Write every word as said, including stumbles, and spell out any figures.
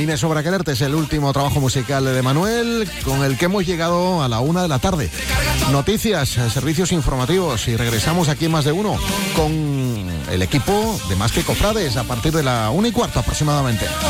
mí me sobra quererte es el último trabajo musical de Manuel, con el que hemos llegado a la una de la tarde. Noticias, servicios informativos y regresamos aquí en Más de Uno con el equipo de Más que Cofrades a partir de la una y cuarto aproximadamente.